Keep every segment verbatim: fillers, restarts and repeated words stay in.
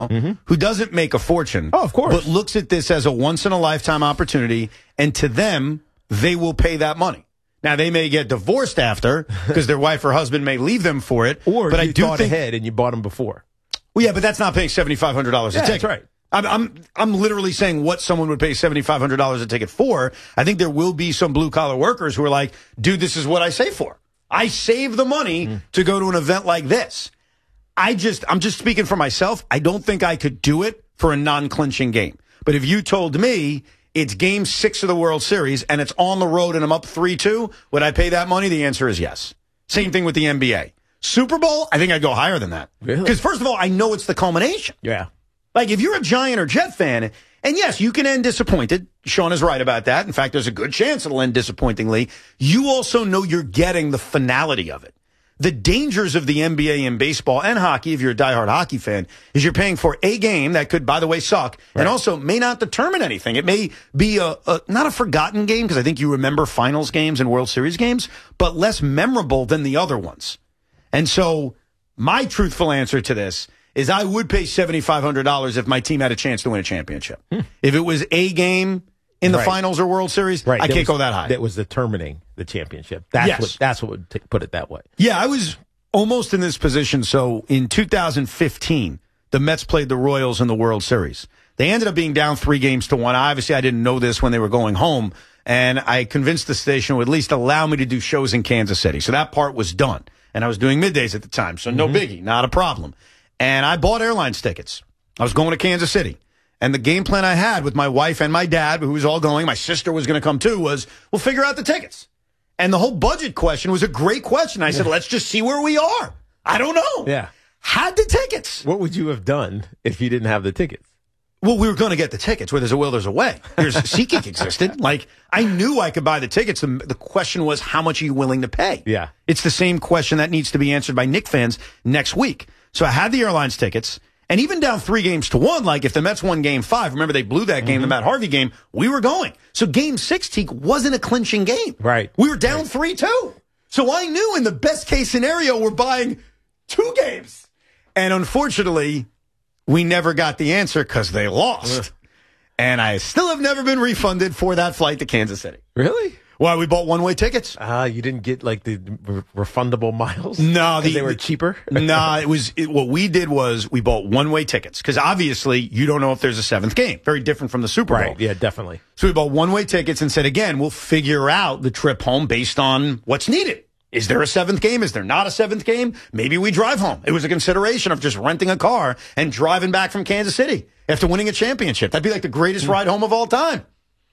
mm-hmm. who doesn't make a fortune. Oh, of course. But looks at this as a once-in-a-lifetime opportunity, and to them, they will pay that money. Now, they may get divorced after because their wife or husband may leave them for it. Or but you I do thought think, ahead and you bought them before. Well, yeah, but that's not paying seventy-five hundred dollars yeah, a ticket. That's right. I'm, I'm, I'm literally saying what someone would pay seventy-five hundred dollars a ticket for. I think there will be some blue-collar workers who are like, dude, this is what I save for. I save the money mm. to go to an event like this. I just, I'm just speaking for myself. I don't think I could do it for a non-clinching game. But if you told me it's game six of the World Series and it's on the road and I'm up three two, would I pay that money? The answer is yes. Same thing with the N B A. Super Bowl, I think I'd go higher than that. Really? Because first of all, I know it's the culmination. Yeah. Like if you're a Giant or Jet fan, and yes, you can end disappointed. Sean is right about that. In fact, there's a good chance it'll end disappointingly. You also know you're getting the finality of it. The dangers of the N B A and baseball and hockey, if you're a diehard hockey fan, is you're paying for a game that could, by the way, suck, right. and also may not determine anything. It may be a, a not a forgotten game, because I think you remember finals games and World Series games, but less memorable than the other ones. And so my truthful answer to this is I would pay seventy-five hundred dollars if my team had a chance to win a championship. Hmm. If it was a game in the right. finals or World Series, right. I that can't was, go that high. That was determining the championship. That's yes. what that's what would t- put it that way. Yeah, I was almost in this position. So in two thousand fifteen, the Mets played the Royals in the World Series. They ended up being down three games to one. Obviously, I didn't know this when they were going home, and I convinced the station to at least allow me to do shows in Kansas City. So that part was done. And I was doing middays at the time, so no mm-hmm. biggie, not a problem. And I bought airlines tickets. I was going to Kansas City. And the game plan I had with my wife and my dad, who was all going, my sister was going to come too, was we'll figure out the tickets. And the whole budget question was a great question. I said, let's just see where we are. I don't know. Yeah. Had the tickets. What would you have done if you didn't have the tickets? Well, we were going to get the tickets. Where there's a will, there's a way. There's SeatGeek existed. Like, I knew I could buy the tickets. The, the question was, how much are you willing to pay? Yeah. It's the same question that needs to be answered by Knicks fans next week. So I had the airlines tickets. And even down three games to one, like if the Mets won game five, remember they blew that game, mm-hmm. the Matt Harvey game, we were going. So game six, Teak, wasn't a clinching game. Right. We were down right. three two. So I knew in the best case scenario, we're buying two games. And unfortunately, we never got the answer because they lost. Ugh. And I still have never been refunded for that flight to Kansas City. Really? Well, we bought one-way tickets. Ah, uh, you didn't get like the re- refundable miles? No, the, they were cheaper. No, nah, it was it, what we did was we bought one-way tickets because obviously you don't know if there's a seventh game. Very different from the Super Bowl. Right? Yeah, definitely. So we bought one-way tickets and said again, we'll figure out the trip home based on what's needed. Is there a seventh game? Is there not a seventh game? Maybe we drive home. It was a consideration of just renting a car and driving back from Kansas City after winning a championship. That'd be like the greatest ride home of all time.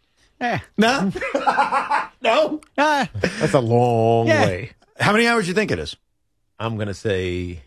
Eh. No? No? Uh, That's a long yeah. way. How many hours do you think it is? I'm going to say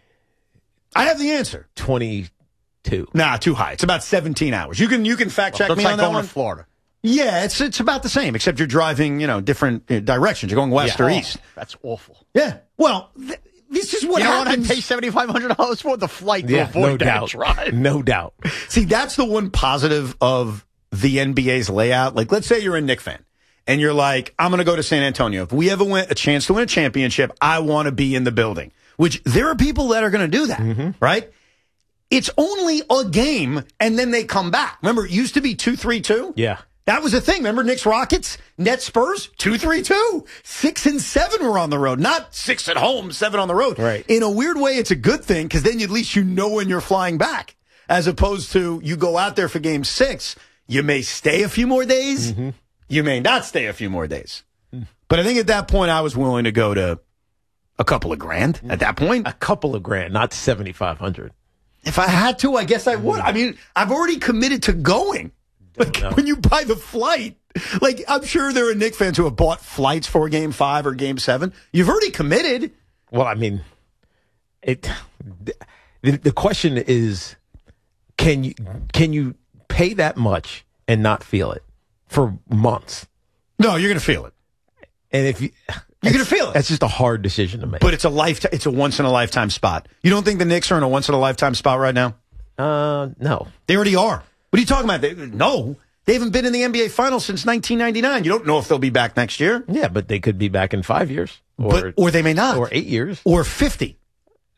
I have the answer. twenty-two. Nah, too high. It's about seventeen hours. You can you can fact check well, me like on that going one. to Florida. Yeah, it's it's about the same, except you're driving, you know, different uh, directions. You're going west Yeah. or Oh, east. That's awful. Yeah. Well, th- this is what you know happens. what I pay seventy-five hundred dollars for? The flight to Yeah, avoid no that doubt. drive. No doubt. See, that's the one positive of the N B A's layout. Like, let's say you're a Knicks fan, and you're like, I'm going to go to San Antonio. If we ever win a chance to win a championship, I want to be in the building. Which there are people that are going to do that, mm-hmm. right? It's only a game, and then they come back. Remember, it used to be two three two? Yeah. That was the thing. Remember Knicks Rockets, Nets Spurs, two three two. Six and seven were on the road, not six at home, seven on the road. Right. In a weird way, it's a good thing because then at least you know when you're flying back, as opposed to you go out there for game six. You may stay a few more days. Mm-hmm. You may not stay a few more days. But I think at that point, I was willing to go to a couple of grand at that point. A couple of grand, not seventy-five hundred. If I had to, I guess I would. I mean, I've already committed to going. Like, when you buy the flight, like, I'm sure there are Knicks fans who have bought flights for game five or game seven. You've already committed. Well, I mean, it. The, the question is, can you can you pay that much and not feel it for months? No, you're going to feel it. And if you, you're going to feel it. That's just a hard decision to make. But it's a lifetime. It's a once in a lifetime spot. You don't think the Knicks are in a once in a lifetime spot right now? Uh, no. They already are. What are you talking about? They, no, they haven't been in the N B A Finals since nineteen ninety-nine. You don't know if they'll be back next year. Yeah, but they could be back in five years, or but, or they may not, or eight years, or fifty.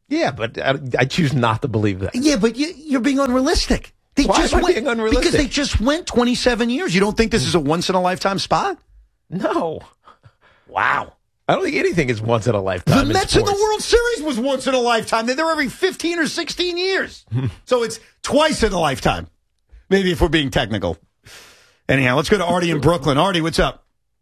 Yeah, but I, I choose not to believe that. Yeah, but you, you're being unrealistic. They Why just am I went, being unrealistic? Because they just went twenty-seven years. You don't think this is a once-in-a-lifetime spot? No. Wow. I don't think anything is once in a lifetime. The in Mets in the sports. World Series was once in a lifetime. They're there every fifteen or sixteen years. So it's twice in a lifetime. Maybe if we're being technical. Anyhow, let's go to Artie in Brooklyn. Artie, what's up?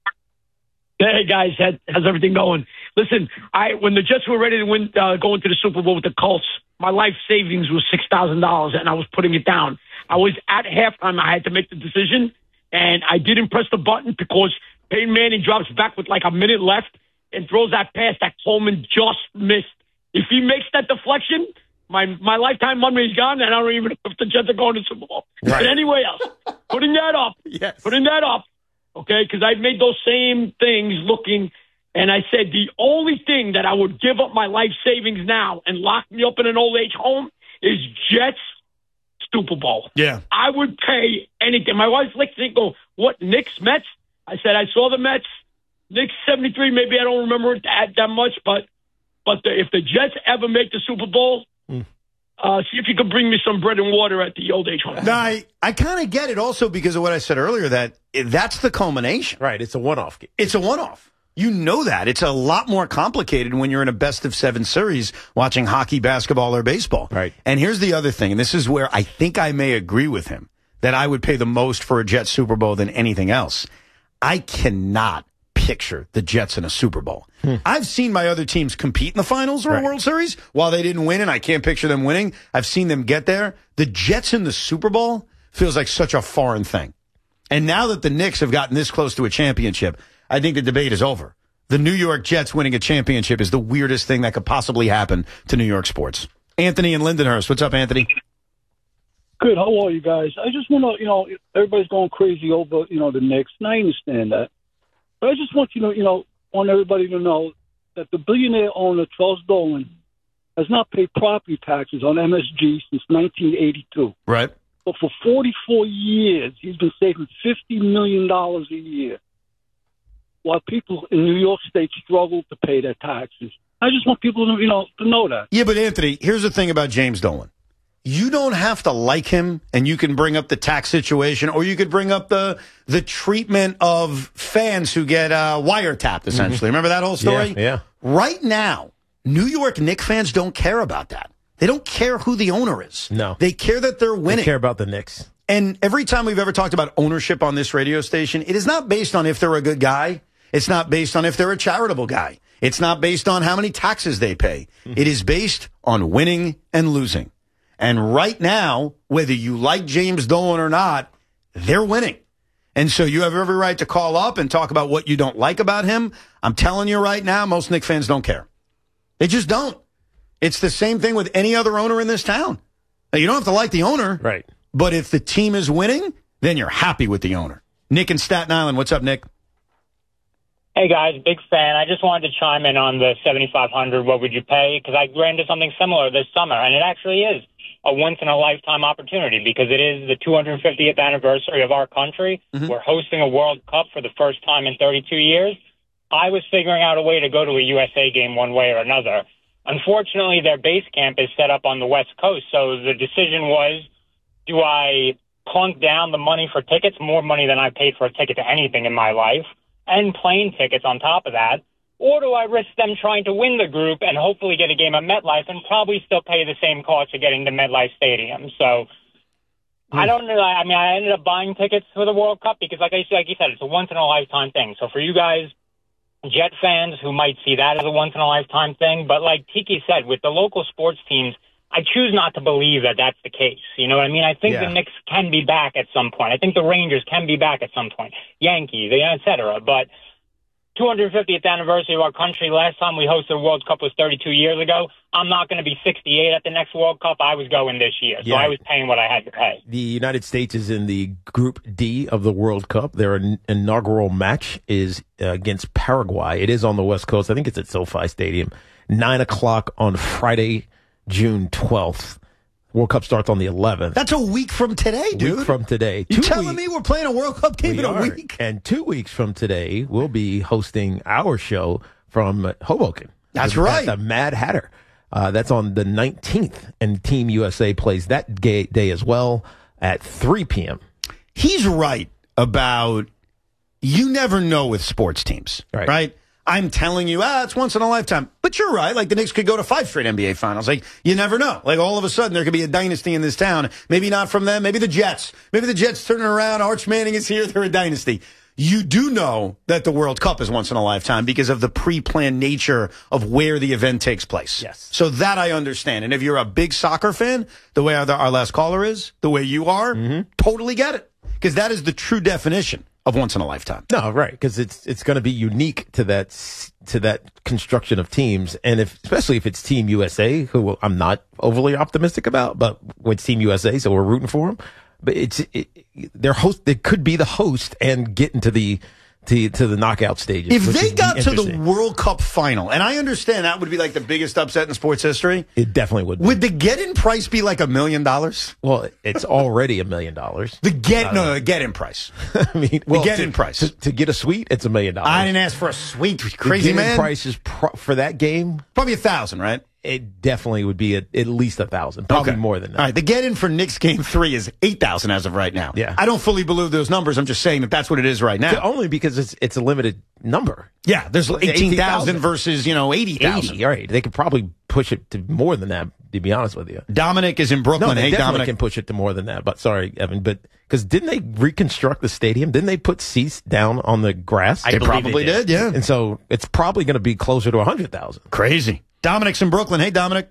Hey guys, how's everything going? Listen, I when the Jets were ready to win, uh, go into the Super Bowl with the Colts, my life savings was six thousand dollars, and I was putting it down. I was at halftime. I had to make the decision, and I didn't press the button because Peyton Manning drops back with like a minute left and throws that pass that Coleman just missed. If he makes that deflection, my my lifetime money is gone, and I don't even know if the Jets are going to the Super Bowl. Right. But anyway, else, putting that up, Yes. putting that up, okay, because I made those same things looking, and I said the only thing that I would give up my life savings now and lock me up in an old age home is Jets Super Bowl. Yeah. I would pay anything. My wife likes to go, what, Knicks, Mets? I said, I saw the Mets. Knicks seventy-three, maybe I don't remember it that, that much, but but the, if the Jets ever make the Super Bowl, mm. uh, see if you could bring me some bread and water at the old age home. No, I, I kind of get it also because of what I said earlier, that that's the culmination. Right, it's a one-off game. It's a one-off. You know that. It's a lot more complicated when you're in a best-of-seven series watching hockey, basketball, or baseball. Right. And here's the other thing, and this is where I think I may agree with him, that I would pay the most for a Jets Super Bowl than anything else. I cannot picture the Jets in a Super Bowl. Hmm. I've seen my other teams compete in the finals or right. a World Series while they didn't win, and I can't picture them winning. I've seen them get there. The Jets in the Super Bowl feels like such a foreign thing. And now that the Knicks have gotten this close to a championship, I think the debate is over. The New York Jets winning a championship is the weirdest thing that could possibly happen to New York sports. Anthony in Lindenhurst. What's up, Anthony? Good. How are you guys? I just want to, you know, everybody's going crazy over, you know, the Knicks, and I understand that. But I just want you to, you know, want everybody to know that the billionaire owner, Charles Dolan, has not paid property taxes on M S G since nineteen eighty-two. Right. But for forty-four years, he's been saving fifty million dollars a year, while people in New York State struggle to pay their taxes. I just want people to, you know, to know that. Yeah, but Anthony, here's the thing about James Dolan. You don't have to like him, and you can bring up the tax situation, or you could bring up the the treatment of fans who get uh, wiretapped, essentially. Mm-hmm. Remember that whole story? Yeah, yeah. Right now, New York Knicks fans don't care about that. They don't care who the owner is. No. They care that they're winning. They care about the Knicks. And every time we've ever talked about ownership on this radio station, it is not based on if they're a good guy. It's not based on if they're a charitable guy. It's not based on how many taxes they pay. Mm-hmm. It is based on winning and losing. And right now, whether you like James Dolan or not, they're winning. And so you have every right to call up and talk about what you don't like about him. I'm telling you right now, most Knicks fans don't care. They just don't. It's the same thing with any other owner in this town. Now, you don't have to like the owner. Right. But if the team is winning, then you're happy with the owner. Nick in Staten Island. What's up, Nick? Hey, guys, big fan. I just wanted to chime in on the seventy-five hundred dollars. What would you pay? Because I ran into something similar this summer, and it actually is a once-in-a-lifetime opportunity because it is the two hundred fiftieth anniversary of our country. Mm-hmm. We're hosting a World Cup for the first time in thirty-two years. I was figuring out a way to go to a U S A game one way or another. Unfortunately, their base camp is set up on the West Coast, so the decision was, do I plunk down the money for tickets, more money than I paid for a ticket to anything in my life, and plane tickets on top of that, or do I risk them trying to win the group and hopefully get a game at MetLife and probably still pay the same cost of getting to MetLife Stadium? So mm. I don't know. I mean, I ended up buying tickets for the World Cup because, like I like you said, it's a once-in-a-lifetime thing. So for you guys, Jet fans who might see that as a once-in-a-lifetime thing, but like Tiki said, with the local sports teams, I choose not to believe that that's the case. You know what I mean? I think yeah. the Knicks can be back at some point. I think the Rangers can be back at some point. Yankees, et cetera. But two hundred fiftieth anniversary of our country. Last time we hosted a World Cup was thirty-two years ago. I'm not going to be sixty-eight at the next World Cup. I was going this year, so yeah. I was paying what I had to pay. The United States is in the Group D of the World Cup. Their inaugural match is uh, against Paraguay. It is on the West Coast. I think it's at SoFi Stadium. Nine o'clock on Friday, June twelfth. World Cup starts on the eleventh. That's a week from today, dude. A week from today. You two telling weeks, me we're playing a World Cup game we in a are. week? And two weeks from today, we'll be hosting our show from Hoboken. That's right. The Mad Hatter. Uh, that's on the nineteenth, and Team U S A plays that day, day as well at three p.m. He's right about you never know with sports teams, Right. right? I'm telling you, ah, it's once in a lifetime. But you're right. Like, the Knicks could go to five straight N B A finals. Like, you never know. Like, all of a sudden, there could be a dynasty in this town. Maybe not from them. Maybe the Jets. Maybe the Jets turning around. Arch Manning is here. They're a dynasty. You do know that the World Cup is once in a lifetime because of the pre-planned nature of where the event takes place. Yes. So that I understand. And if you're a big soccer fan, the way our, our last caller is, the way you are, Mm-hmm. totally get it. Because that is the true definition of once in a lifetime. No, right, because it's it's going to be unique to that s- to that construction of teams, and if especially if it's Team U S A, who I'm not overly optimistic about, but with Team U S A, so we're rooting for them. But it's it, their host. They could be the host and get into the to to the knockout stages. If which they would be got to the interesting. World Cup final, and I understand that would be like the biggest upset in sports history, It definitely would. Be. would the get-in price be like a million dollars? Well, it's already a million dollars. The get no, the get-in price. I mean, well, get-in to, price. to, to get a suite, it's a million dollars. I didn't ask for a sweet The crazy get-in man. price is pro- for that game. Probably a thousand, right? It definitely would be at, at least a thousand, probably Okay. more than that. All right, the get-in for Knicks game three is eight thousand as of right now. Yeah. I don't fully believe those numbers. I'm just saying that that's what it is right now. Only because it's it's a limited number. Yeah, there's eighteen thousand eighteen thousand versus, you know, eighty thousand. eighty, right? They could probably push it to more than that. To be honest with you, Dominic is in Brooklyn. no, they Hey, definitely Dominic. can push it to more than that. But sorry, Evan, but because didn't they reconstruct the stadium? Didn't they put seats down on the grass? They probably did, yeah. And so it's probably going to be closer to a hundred thousand. Crazy. Dominic's in Brooklyn. Hey, Dominic.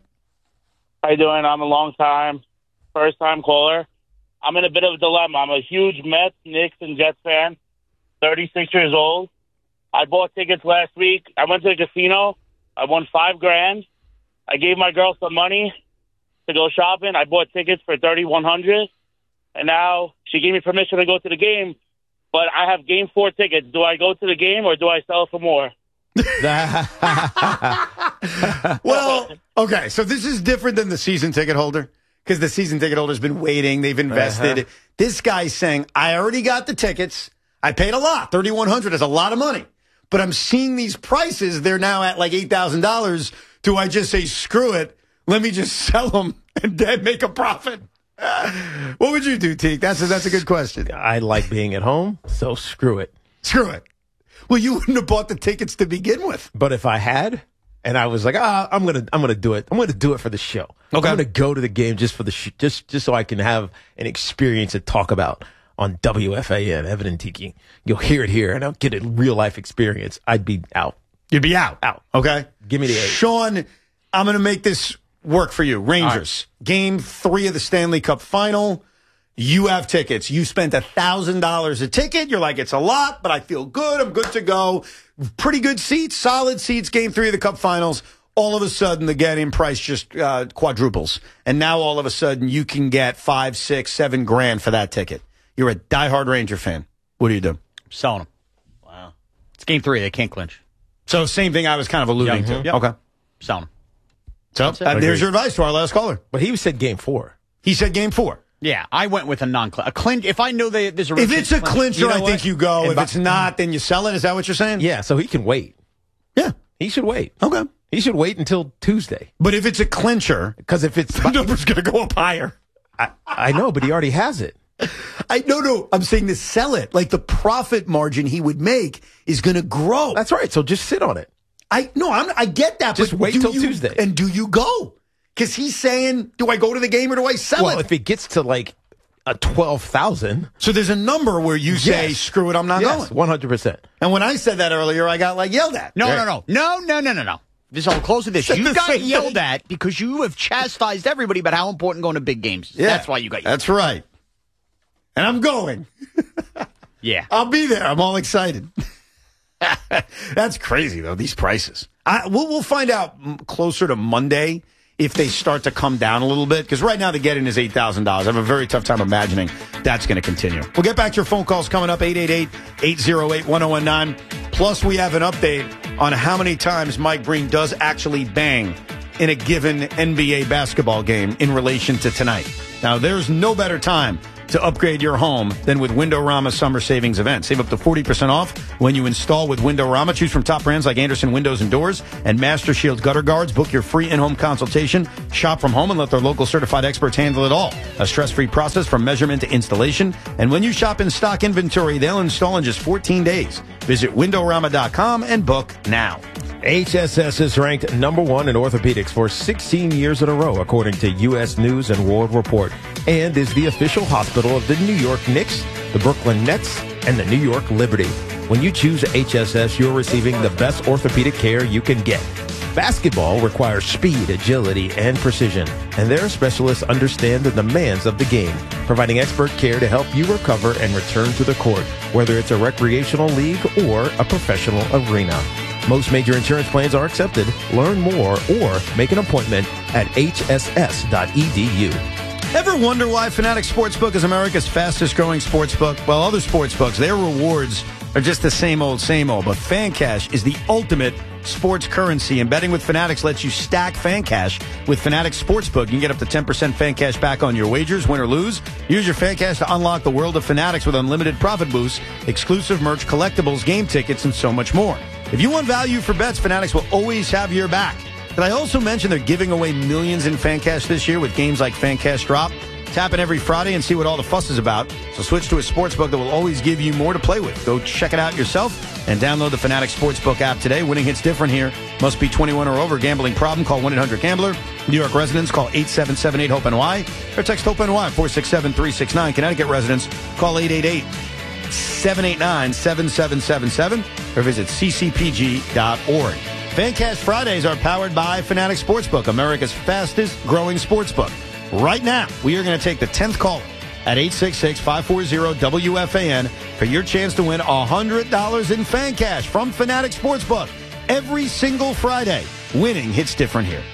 How you doing? I'm a long time, first time caller. I'm in a bit of a dilemma. I'm a huge Mets, Knicks, and Jets fan. thirty-six years old. I bought tickets last week. I went to the casino. I won five grand. I gave my girl some money to go shopping. I bought tickets for thirty-one hundred, and now she gave me permission to go to the game. But I have game four tickets. Do I go to the game or do I sell for more? Well, okay, so this is different than the season ticket holder because the season ticket holder's been waiting. They've invested. Uh-huh. This guy's saying, I already got the tickets. I paid a lot. thirty-one hundred dollars is a lot of money. But I'm seeing these prices. They're now at like eight thousand dollars. Do I just say, screw it? Let me just sell them and then make a profit? What would you do, Teak? That's a, that's a good question. I like being at home, so screw it. Screw it. Well, you wouldn't have bought the tickets to begin with. But if I had, and I was like, ah, I'm gonna, I'm gonna do it. I'm gonna do it for the show. Okay. I'm gonna go to the game just for the, sh- just, just so I can have an experience to talk about on W F A N, Evan and Tiki. You'll hear it here, and I'll get a real life experience. I'd be out. You'd be out. Out. Okay. Give me the eight. Sean, I'm going to make this work for you. Rangers, game three of the Stanley Cup final. You have tickets. You spent one thousand dollars a ticket. You're like, it's a lot, but I feel good. I'm good to go. Pretty good seats, solid seats, game three of the Cup finals. All of a sudden, the get-in price just uh, quadruples. And now all of a sudden, you can get five, six, seven grand for that ticket. You're a diehard Ranger fan. What do you do? Selling them. Wow. It's game three. They can't clinch. So same thing I was kind of alluding Yeah. to. Yep. Okay. Selling them. So That's it. uh, there's Agreed. your advice to our last caller. But he said game four. He said game four. Yeah, I went with a non-clinch. A clinch. If I know they, there's a If it's a clincher, You know I what? think you go. And If by- it's not, then you sell it. Is that what you're saying? Yeah, so he can wait. Yeah. He should wait. Okay. He should wait until Tuesday. But if it's a clincher, Because if it's, the number's going to go up higher. I, I know, but he already has it. I no no. I'm saying to sell it. Like the profit margin he would make is going to grow. That's right. So just sit on it. I no. I'm, I get that. Just but wait do till you- Tuesday. And do you go? Because he's saying, do I go to the game or do I sell Well, it? if it gets to like a twelve thousand, So there's a number where you say, Yes. screw it, I'm not yes, going. one hundred percent. And when I said that earlier, I got like yelled at. No, Right. no, no, no, no, no, no, no. This I'll close with this. Said You the got same yelled thing. at because you have chastised everybody about how important going to big games. is. Yeah. That's why you got yelled. That's right. And I'm going. Yeah. I'll be there. I'm all excited. That's crazy, though, these prices. I, we'll, we'll find out m- closer to Monday if they start to come down a little bit, because right now the get-in is eight thousand dollars. I have a very tough time imagining that's going to continue. We'll get back to your phone calls coming up, eight eight eight, eight oh eight, one oh one nine. Plus, we have an update on how many times Mike Breen does actually bang in a given N B A basketball game in relation to tonight. Now, there's no better time to upgrade your home than with Windorama Summer Savings Event. Save up to forty percent off when you install with Windorama. Choose from top brands like Anderson Windows and Doors and Master Shield Gutter Guards. Book your free in-home consultation. Shop from home and let their local certified experts handle it all. A stress-free process from measurement to installation. And when you shop in stock inventory, they'll install in just fourteen days. Visit Windorama dot com and book now. H S S is ranked number one in orthopedics for sixteen years in a row, according to U S News and World Report, and is the official hospital of the New York Knicks, the Brooklyn Nets, and the New York Liberty. When you choose H S S, you're receiving the best orthopedic care you can get. Basketball requires speed, agility, and precision, and their specialists understand the demands of the game, providing expert care to help you recover and return to the court, whether it's a recreational league or a professional arena. Most major insurance plans are accepted. Learn more or make an appointment at H S S dot E D U. Ever wonder why Fanatics Sportsbook is America's fastest growing sportsbook? Well, other sportsbooks, their rewards are just the same old, same old. But Fan Cash is the ultimate sports currency, and betting with Fanatics lets you stack Fan Cash. With Fanatics Sportsbook, you can get up to ten percent Fan Cash back on your wagers, win or lose. Use your Fan Cash to unlock the world of Fanatics with unlimited profit boosts, exclusive merch, collectibles, game tickets, and so much more. If you want value for bets, Fanatics will always have your back. Did I also mention they're giving away millions in Fan Cash this year with games like Fan Cash Drop? Tap in every Friday and see what all the fuss is about. So switch to a sportsbook that will always give you more to play with. Go check it out yourself and download the Fanatics Sportsbook app today. Winning hits different here. Must be twenty-one or over. Gambling problem? Call one eight hundred gambler. New York residents, call eight seven seven eight hope N Y or text HOPE N Y four six seven three six nine. Connecticut residents, call eight eight eight seven eight nine seven seven seven seven or visit c c p g dot org. Fancast Fridays are powered by Fanatics Sportsbook, America's fastest growing sportsbook. Right now, we are going to take the tenth caller at eight six six, five four zero, W F A N for your chance to win one hundred dollars in Fan Cash from Fanatics Sportsbook. Every single Friday, winning hits different here.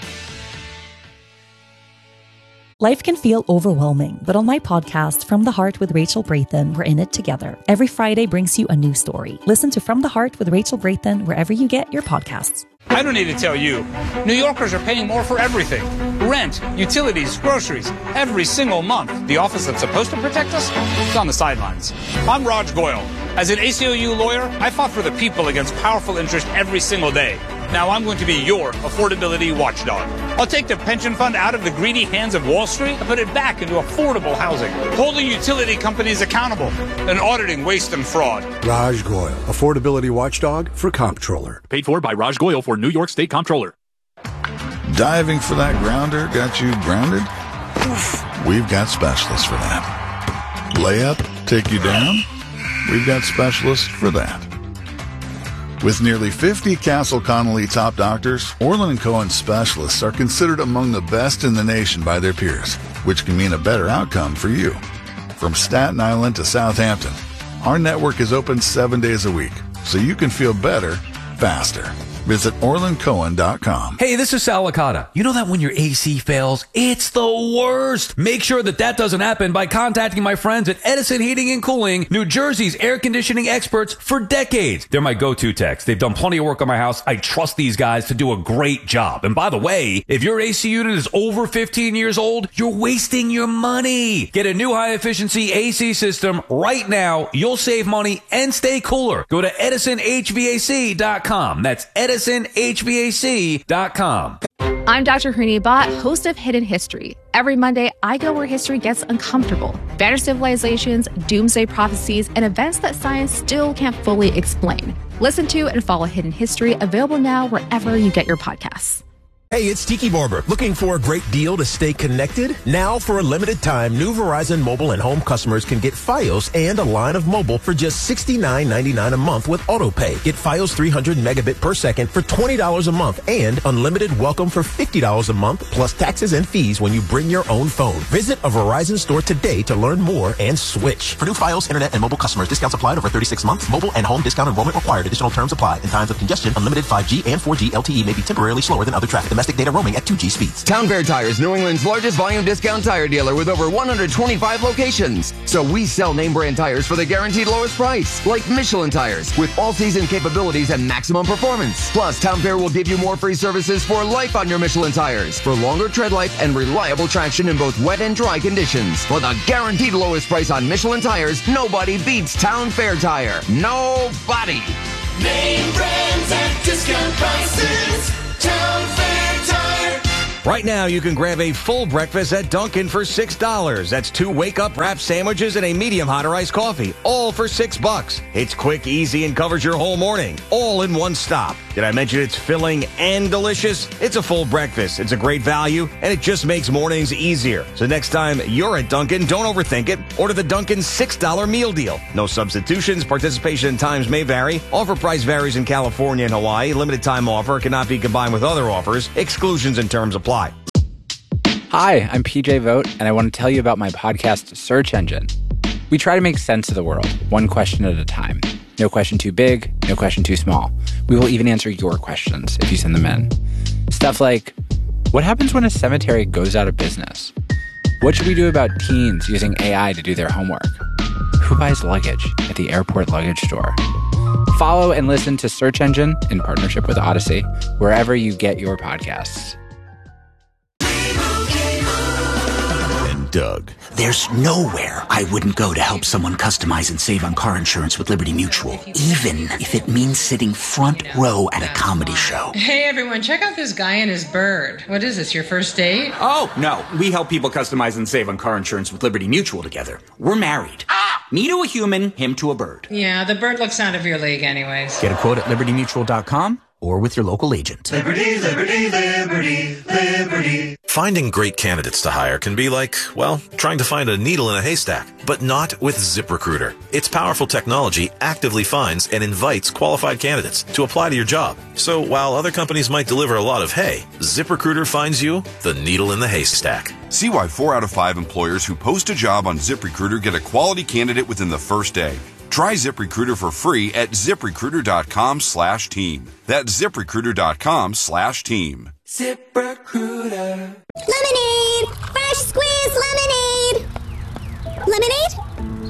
Life can feel overwhelming, but on my podcast, From the Heart with Rachel Brathen, we're in it together. Every Friday brings you a new story. Listen to From the Heart with Rachel Brathen wherever you get your podcasts. I don't need to tell you. New Yorkers are paying more for everything. Rent, utilities, groceries, every single month. The office that's supposed to protect us is on the sidelines. I'm Raj Goyal. As an A C L U lawyer, I fought for the people against powerful interest every single day. Now I'm going to be your affordability watchdog. I'll take the pension fund out of the greedy hands of Wall Street and put it back into affordable housing, holding utility companies accountable and auditing waste and fraud. Raj Goyal, affordability watchdog for Comptroller. Paid for by Raj Goyal for New York State Comptroller. Diving for that grounder got you grounded? Oof, we've got specialists for that. Layup, take you down? We've got specialists for that. With nearly fifty Castle Connolly top doctors, Orland and Cohen specialists are considered among the best in the nation by their peers, which can mean a better outcome for you. From Staten Island to Southampton, our network is open seven days a week, so you can feel better, faster. Visit Orland Cohen dot com. Hey, this is Sal Licata. You know that when your A C fails, it's the worst. Make sure that that doesn't happen by contacting my friends at Edison Heating and Cooling, New Jersey's air conditioning experts for decades. They're my go-to techs. They've done plenty of work on my house. I trust these guys to do a great job. And by the way, if your A C unit is over fifteen years old, you're wasting your money. Get a new high-efficiency A C system right now. You'll save money and stay cooler. Go to Edison H V A C dot com. That's Edison H V A C dot com. I'm Doctor Hooni Bhatt, host of Hidden History. Every Monday, I go where history gets uncomfortable. Vanished civilizations, doomsday prophecies, and events that science still can't fully explain. Listen to and follow Hidden History, available now wherever you get your podcasts. Hey, it's Tiki Barber. Looking for a great deal to stay connected? Now, for a limited time, new Verizon mobile and home customers can get Fios and a line of mobile for just sixty-nine ninety-nine a month with AutoPay. Get Fios three hundred megabit per second for twenty dollars a month and unlimited welcome for fifty dollars a month plus taxes and fees when you bring your own phone. Visit a Verizon store today to learn more and switch. For new Fios, internet, and mobile customers, discounts applied over thirty-six months. Mobile and home discount enrollment required. Additional terms apply. In times of congestion, unlimited five G and four G L T E may be temporarily slower than other traffic. The domestic data roaming at two G speeds. Town Fair Tire is New England's largest volume discount tire dealer with over one hundred twenty-five locations. So we sell name brand tires for the guaranteed lowest price, like Michelin tires, with all-season capabilities and maximum performance. Plus, Town Fair will give you more free services for life on your Michelin tires for longer tread life and reliable traction in both wet and dry conditions. For the guaranteed lowest price on Michelin tires, nobody beats Town Fair Tire. Nobody. Name brands at discount prices. Town Fair Tire. Right now, you can grab a full breakfast at Dunkin' for six dollars. That's two wake-up wrap sandwiches and a medium hot or iced coffee, all for six bucks. It's quick, easy, and covers your whole morning, all in one stop. Did I mention it's filling and delicious? It's a full breakfast. It's a great value, and it just makes mornings easier. So next time you're at Dunkin', don't overthink it. Order the Dunkin' six dollar meal deal. No substitutions. Participation times may vary. Offer price varies in California and Hawaii. Limited time offer cannot be combined with other offers. Exclusions and terms apply. Hi, I'm P J Vogt, and I want to tell you about my podcast, Search Engine. We try to make sense of the world, one question at a time. No question too big, no question too small. We will even answer your questions if you send them in. Stuff like, what happens when a cemetery goes out of business? What should we do about teens using A I to do their homework? Who buys luggage at the airport luggage store? Follow and listen to Search Engine in partnership with Odyssey, wherever you get your podcasts. Doug. There's nowhere I wouldn't go to help someone customize and save on car insurance with Liberty Mutual, even if it means sitting front row at a comedy show. Hey everyone, check out this guy and his bird. What is this, your first date? Oh, no. We help people customize and save on car insurance with Liberty Mutual together. We're married. Ah! Me to a human, him to a bird. Yeah, the bird looks out of your league anyways. Get a quote at liberty mutual dot com or with your local agent. Liberty, liberty, liberty, liberty. Finding great candidates to hire can be like, well, trying to find a needle in a haystack, but not with ZipRecruiter. Its powerful technology actively finds and invites qualified candidates to apply to your job. So while other companies might deliver a lot of hay, ZipRecruiter finds you the needle in the haystack. See why four out of five employers who post a job on ZipRecruiter get a quality candidate within the first day. Try ZipRecruiter for free at ZipRecruiter.com slash team. That's ZipRecruiter.com slash team. ZipRecruiter. Lemonade! Fresh squeezed lemonade! Lemonade?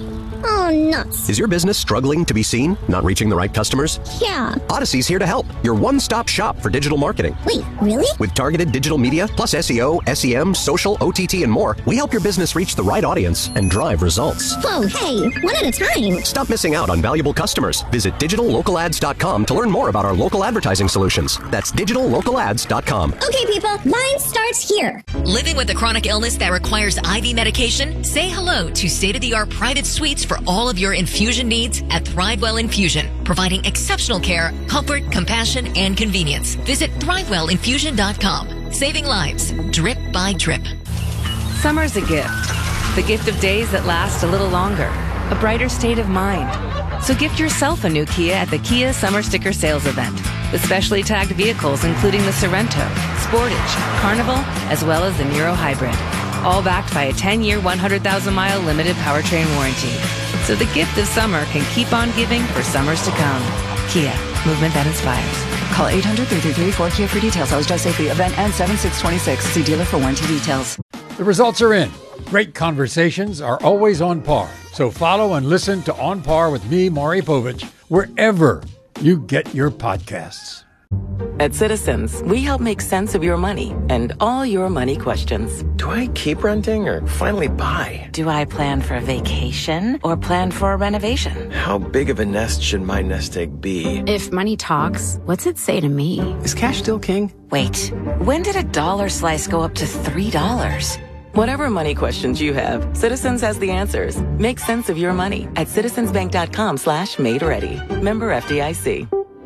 Oh, nuts. Is your business struggling to be seen? Not reaching the right customers? Yeah. Odyssey's here to help. Your one-stop shop for digital marketing. Wait, really? With targeted digital media, plus S E O, S E M, social, O T T, and more, we help your business reach the right audience and drive results. Whoa, hey, one at a time. Stop missing out on valuable customers. Visit digital local ads dot com to learn more about our local advertising solutions. That's digital local ads dot com. Okay, people, mine starts here. Living with a chronic illness that requires I V medication? Say hello to state-of-the-art private suites for all of your infusion needs at Thrivewell Infusion, providing exceptional care, comfort, compassion, and convenience. Visit Thrivewell Infusion dot com. Saving lives, drip by drip. Summer's a gift. The gift of days that last a little longer. A brighter state of mind. So gift yourself a new Kia at the Kia Summer Sticker Sales Event. With specially tagged vehicles including the Sorento, Sportage, Carnival, as well as the Niro Hybrid. All backed by a ten-year, one hundred thousand mile limited powertrain warranty. So the gift of summer can keep on giving for summers to come. Kia, movement that inspires. Call eight hundred, three three three, four Kia for details. Sales drive safely. Event ends seven six twenty-six. See dealer for warranty details. The results are in. Great conversations are always on par. So follow and listen to On Par with me, Maury Povich, wherever you get your podcasts. At Citizens, we help make sense of your money and all your money questions. Do I keep renting or finally buy? Do I plan for a vacation or plan for a renovation? How big of a nest should my nest egg be? If money talks, what's it say to me? Is cash still king? Wait, when did a dollar slice go up to three dollars? Whatever money questions you have, Citizens has the answers. Make sense of your money at citizensbank.com slash made ready. Member F D I C.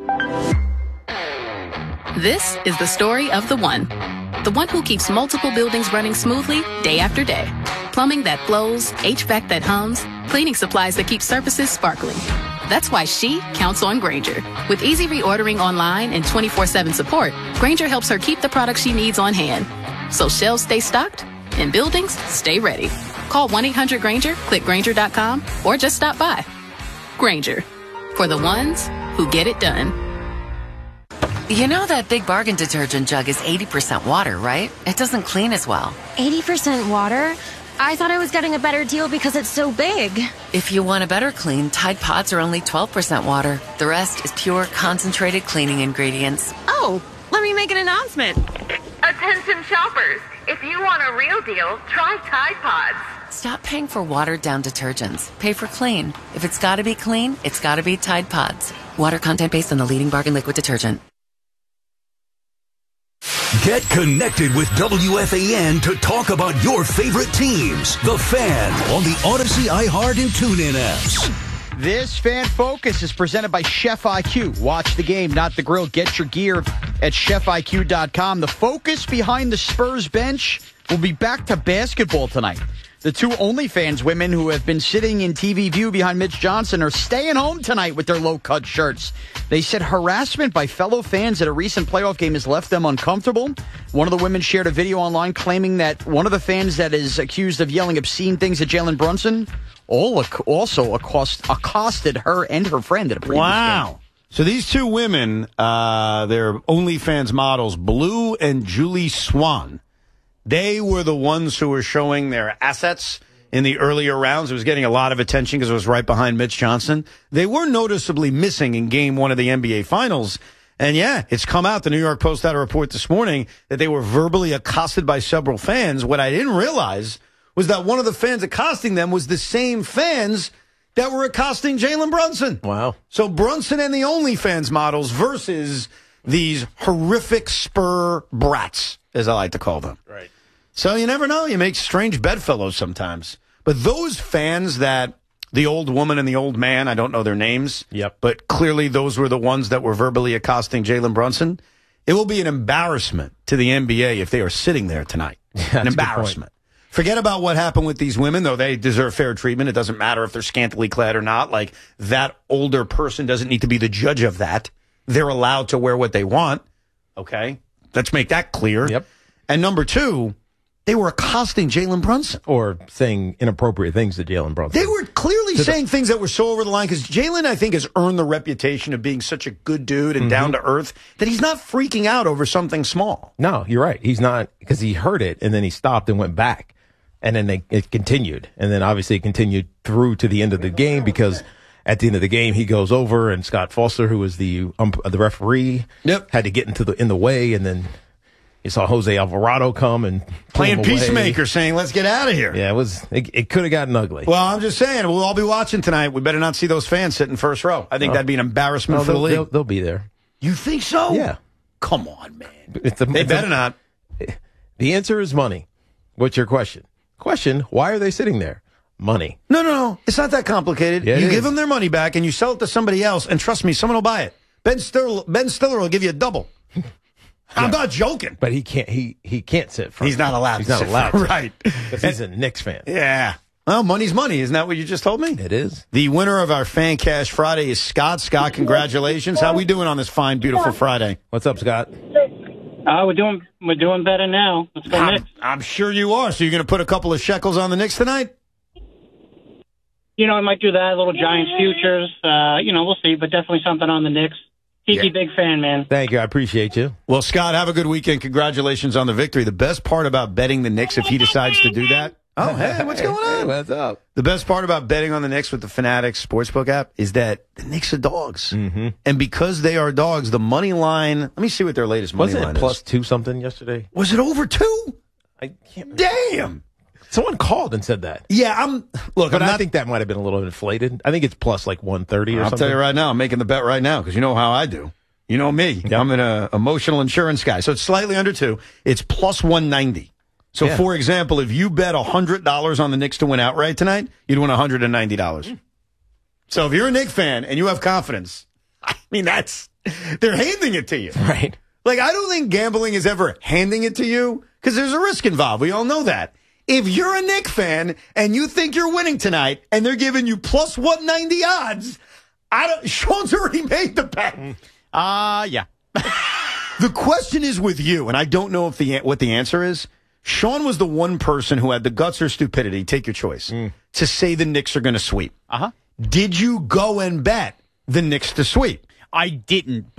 This is the story of the one. The one who keeps multiple buildings running smoothly day after day. Plumbing that flows, H V A C that hums, cleaning supplies that keep surfaces sparkling. That's why she counts on Grainger. With easy reordering online and twenty-four seven support, Grainger helps her keep the products she needs on hand. So shelves stay stocked and buildings stay ready. Call one eight hundred Grainger, click Grainger dot com, or just stop by. Grainger, for the ones who get it done. You know that Big Bargain detergent jug is eighty percent water, right? It doesn't clean as well. eighty percent water? I thought I was getting a better deal because it's so big. If you want a better clean, Tide Pods are only twelve percent water. The rest is pure, concentrated cleaning ingredients. Oh, let me make an announcement. Attention shoppers! If you want a real deal, try Tide Pods. Stop paying for watered-down detergents. Pay for clean. If it's gotta be clean, it's gotta be Tide Pods. Water content based on the leading bargain liquid detergent. Get connected with W F A N to talk about your favorite teams. The Fan on the Odyssey, iHeart, and TuneIn apps. This Fan Focus is presented by Chef I Q. Watch the game, not the grill. Get your gear at chef I Q dot com. The focus behind the Spurs bench will be back to basketball tonight. The two OnlyFans women who have been sitting in T V view behind Mitch Johnson are staying home tonight with their low-cut shirts. They said harassment by fellow fans at a recent playoff game has left them uncomfortable. One of the women shared a video online claiming that one of the fans that is accused of yelling obscene things at Jalen Brunson all also accost, accosted her and her friend at a previous wow. game. So these two women, uh, they're OnlyFans models, Blue and Julie Swan. They were the ones who were showing their assets in the earlier rounds. It was getting a lot of attention because it was right behind Mitch Johnson. They were noticeably missing in game one of the N B A Finals. And, yeah, it's come out. The New York Post had a report this morning that they were verbally accosted by several fans. What I didn't realize was that one of the fans accosting them was the same fans that were accosting Jalen Brunson. Wow. So Brunson and the OnlyFans models versus these horrific Spur brats, as I like to call them. Right. So you never know. You make strange bedfellows sometimes. But those fans that the old woman and the old man, I don't know their names. Yep. But clearly those were the ones that were verbally accosting Jalen Brunson. It will be an embarrassment to the N B A if they are sitting there tonight. An embarrassment. Forget about what happened with these women, though they deserve fair treatment. It doesn't matter if they're scantily clad or not. Like, that older person doesn't need to be the judge of that. They're allowed to wear what they want. Okay? Let's make that clear. Yep. And number two, they were accosting Jalen Brunson. Or saying inappropriate things to Jalen Brunson. They were clearly To saying the- things that were so over the line because Jalen, I think, has earned the reputation of being such a good dude and Mhm. down to earth that he's not freaking out over something small. No, you're right. He's not, because he heard it and then he stopped and went back. And then they, it continued. And then obviously it continued through to the end of the game because at the end of the game, he goes over and Scott Foster, who was the um, the referee, yep. had to get into the in the way. And then you saw Jose Alvarado come and pull Playing him away. peacemaker, saying, let's get out of here. Yeah, it was. It, it could have gotten ugly. Well, I'm just saying, we'll all be watching tonight. We better not see those fans sitting first row. I think Oh. that'd be an embarrassment No, for the they'll, league. they'll, they'll be there. You think so? Yeah. Come on, man. It's a, They it's a- better not. The answer is money. What's your question? Question, why are they sitting there? Money. No, no, no. It's not that complicated. Yeah, it you is. give them their money back and you sell it to somebody else, and trust me, someone will buy it. Ben Stiller, Ben Stiller will give you a double. I'm not joking. But he can't. He he can't sit front. He's not allowed He's to not sit allowed. front. to. Right. Because he's a Knicks fan. Yeah. Well, money's money. Isn't that what you just told me? It is. The winner of our Fan Cash Friday is Scott. Scott, congratulations. How we doing on this fine, beautiful Friday? What's up, Scott? Uh, we're doing we're doing better now. Let's go I'm, Knicks. I'm sure you are. So you're going to put a couple of shekels on the Knicks tonight? You know, I might do that. Little Giants futures. Uh, you know, we'll see, but definitely something on the Knicks. Kiki, Yeah. big fan, man. Thank you. I appreciate you. Well, Scott, have a good weekend. Congratulations on the victory. The best part about betting the Knicks, if he decides to do that. Oh, hey, what's going on? Hey, what's up? The best part about betting on the Knicks with the Fanatics Sportsbook app is that the Knicks are dogs. Mm-hmm. And because they are dogs, the money line, let me see what their latest money Wasn't line it plus is. two something yesterday? Was it over two? I can't. Damn. Someone called and said that. Yeah, I'm, look, But I'm I not, think that might have been a little inflated. I think it's plus like one thirty or I'll something. tell you right now, I'm making the bet right now because you know how I do. You know me. I'm an uh, emotional insurance guy. So it's slightly under two. It's plus one ninety. So, Yeah. for example, if you bet one hundred dollars on the Knicks to win outright tonight, you'd win one hundred ninety dollars. Mm. So if you're a Knicks fan and you have confidence, I mean, that's, they're handing it to you. Right. Like, I don't think gambling is ever handing it to you because there's a risk involved. We all know that. If you're a Knicks fan and you think you're winning tonight and they're giving you plus one ninety odds, I don't, Sean's already made the bet. Uh, yeah. The question is with you, and I don't know if the what the answer is. Sean was the one person who had the guts or stupidity, take your choice, to say the Knicks are going to sweep. Uh-huh. Did you go and bet the Knicks to sweep? I didn't, but I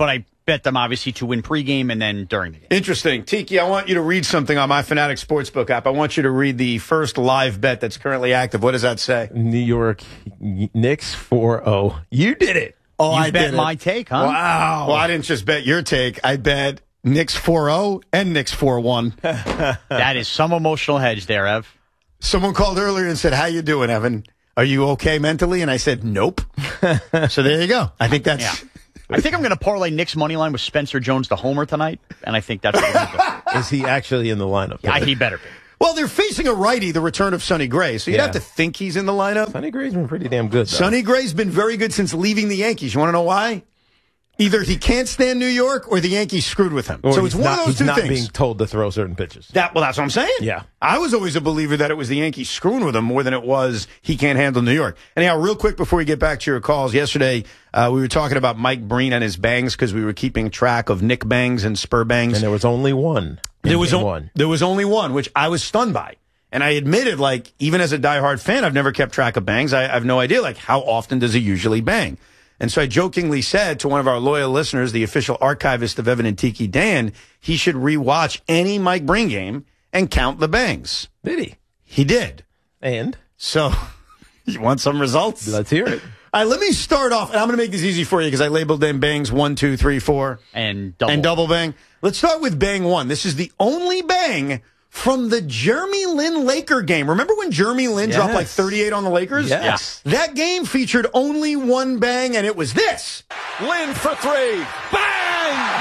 bet them, obviously, to win pregame and then during the game. Interesting. Tiki, I want you to read something on my Fanatic Sportsbook app. I want you to read the first live bet that's currently active. What does that say? New York Knicks four oh. You did it. Oh, you I bet did my it. take, huh? Wow. Well, I didn't just bet your take. I bet Knicks four oh and Knicks four one. That is some emotional hedge there, Ev. Someone called earlier and said, how you doing, Evan? Are you okay mentally? And I said, nope. So there you go. I think that's... Yeah. I think I'm going to parlay Knicks money line with Spencer Jones to homer tonight, and I think that's what we're going to do. Is he actually in the lineup? Yeah, he better be. Well, they're facing a righty, the return of Sonny Gray, so you'd Yeah. have to think he's in the lineup. Sonny Gray's been pretty damn good, though. Sonny Gray's been very good since leaving the Yankees. You want to know why? Either he can't stand New York or the Yankees screwed with him. Or so he's it's one not, of those he's two not things. being told to throw certain pitches. That well, that's what I'm saying. Yeah. I was always a believer that it was the Yankees screwing with him more than it was he can't handle New York. Anyhow, real quick before we get back to your calls, yesterday uh, we were talking about Mike Breen and his bangs because we were keeping track of Nick bangs and Spur bangs. And there was only one. There was o- one. There was only one, which I was stunned by. And I admitted, like, even as a diehard fan, I've never kept track of bangs. I, I have no idea, like, how often does he usually bang? And so I jokingly said to one of our loyal listeners, the official archivist of Evan and Tiki, Dan, he should rewatch any Mike Breen game and count the bangs. Did he? He did. And? So, you want some results? Let's hear it. All right, let me start off, and I'm going to make this easy for you because I labeled them bangs one, two, three, four. And double. And double bang. Let's start with bang one. This is the only bang from the Jeremy Lin Laker game. Remember when Jeremy Lin Yes. dropped like thirty-eight on the Lakers? Yes. That game featured only one bang, and it was this. Lin for three. Bang!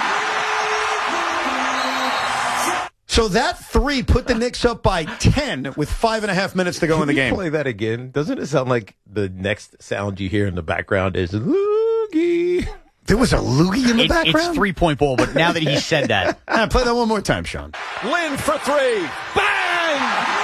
So that three put the Knicks up by ten with five and a half minutes to go in the Can you game. play that again? Doesn't it sound like the next sound you hear in the background is loogie? There was a loogie in the It- background? It's three-point ball, but now that he said that, Ah, play that one more time, Sean. Lin for three. Bang!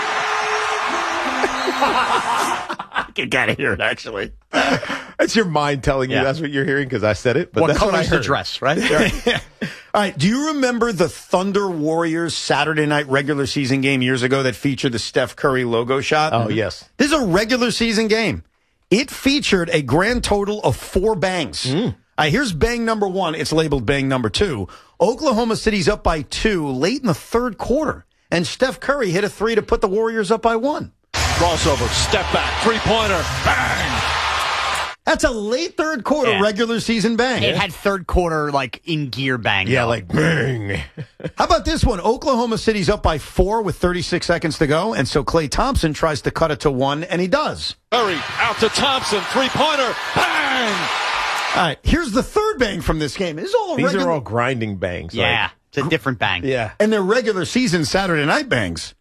You gotta hear it, actually. That's your mind telling you Yeah. that's what you're hearing because I said it. But what that's color what I is the heard. dress, right? All right, do you remember the Thunder Warriors Saturday night regular season game years ago that featured the Steph Curry logo shot? Oh, yes. This is a regular season game. It featured a grand total of four bangs. Mm. All right, here's bang number one. It's labeled bang number two. Oklahoma City's up by two late in the third quarter, and Steph Curry hit a three to put the Warriors up by one. Crossover, step back, three-pointer. Bang! That's a late third quarter Yeah. regular season bang. It had third quarter, like, in gear bang. Yeah, though. like bang. How about this one? Oklahoma City's up by four with thirty-six seconds to go, and so Klay Thompson tries to cut it to one, and he does. Curry out to Thompson, three-pointer. Bang! All right, here's the third bang from this game. This is all These regular, are all grinding bangs. Yeah, it's a different bang. Like, yeah. and they're regular season Saturday night bangs.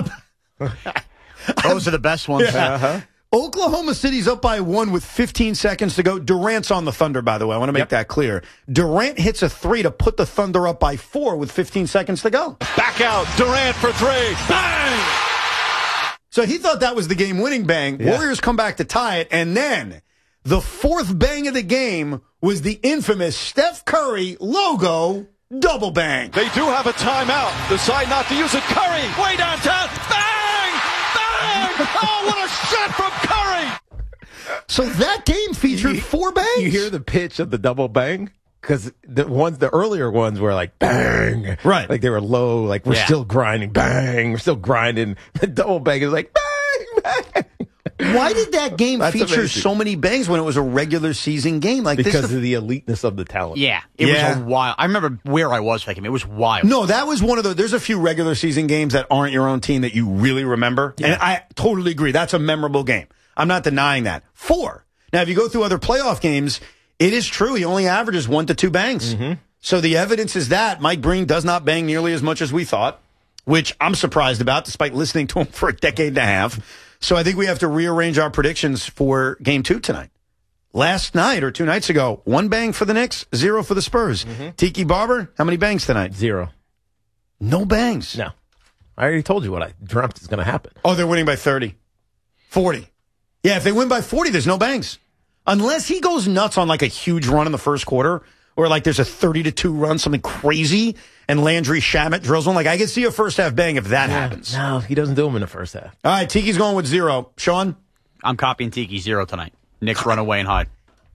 Those are the best ones. Uh-huh. Oklahoma City's up by one with fifteen seconds to go. Durant's on the Thunder, by the way. I want to make Yep. that clear. Durant hits a three to put the Thunder up by four with fifteen seconds to go. Back out, Durant for three. Bang! So he thought that was the game-winning bang. Yeah. Warriors come back to tie it, and then the fourth bang of the game was the infamous Steph Curry logo double bang. They do have a timeout. Decide not to use it. Curry, way downtown. Bang! Bang! Oh, what a shot from Curry! So that game featured You- four bangs. You hear the pitch of the double bang? Because the ones, the earlier ones were like bang, Right. Like they were low, like we're Yeah. still grinding, bang, we're still grinding. The double bang is like bang, bang. Why did that game That's feature amazing. so many bangs when it was a regular season game? Like Because this, of the eliteness of the talent. Yeah, it Yeah. was a wild. I remember where I was for that game. It was wild. No, that was one of the. There's a few regular season games that aren't your own team that you really remember, and I totally agree. That's a memorable game. I'm not denying that. Four. Now, if you go through other playoff games, it is true he only averages one to two bangs. So the evidence is that Mike Breen does not bang nearly as much as we thought, which I'm surprised about, despite listening to him for a decade and a half. So I think we have to rearrange our predictions for Game Two tonight. Last night or two nights ago, one bang for the Knicks, zero for the Spurs. Tiki Barber, how many bangs tonight? Zero. No bangs. No. I already told you what I dreamt is going to happen. Oh, they're winning by thirty. forty. Yeah, if they win by forty, there's no bangs. Unless he goes nuts on like a huge run in the first quarter, or like there's a thirty to two run, something crazy, and Landry Shamet drills one. Like I could see a first half bang if that happens. No, he doesn't do them in the first half. All right, Tiki's going with zero. Sean? I'm copying Tiki zero tonight. Knicks run away and hide.